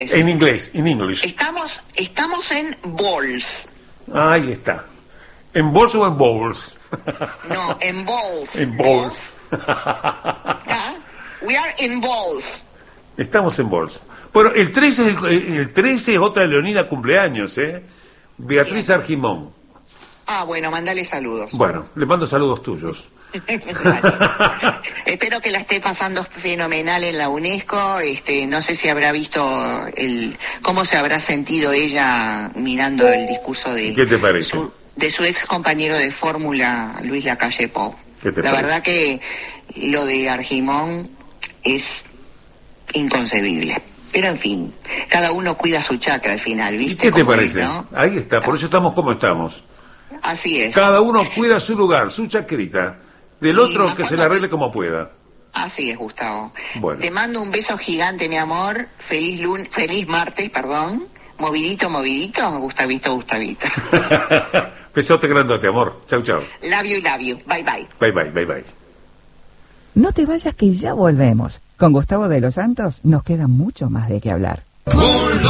En inglés, en English. Estamos en balls. Ahí está. ¿En balls o en bowls? No, en balls. En balls. We are in balls. Estamos en balls. Bueno, el 13 el 13 es otra Leonina cumpleaños, Beatriz Bien. Argimón. Bueno, mandale saludos. Bueno, le mando saludos tuyos. Espero que la esté pasando fenomenal en la UNESCO. No sé si habrá visto cómo se habrá sentido ella mirando el discurso de ¿Qué te parece? de su ex compañero de fórmula, Luis Lacalle Pou. ¿Qué te La parece? verdad que lo de Argimón es inconcebible. Pero en fin, cada uno cuida su chakra al final, ¿viste? ¿Y qué te Como parece? es, ¿no? Ahí está, por eso estamos como estamos. Así es. Cada uno cuida su lugar, su chacrita. Del Y otro más que se cuando la arregle como pueda. Así es, Gustavo. Bueno. Te mando un beso gigante, mi amor. Feliz martes, perdón. Movidito, Gustavito. Besote grandote, amor. Chau, chau. Love you. Bye, bye. Bye. No te vayas que ya volvemos. Con Gustavo de los Santos nos queda mucho más de qué hablar. Con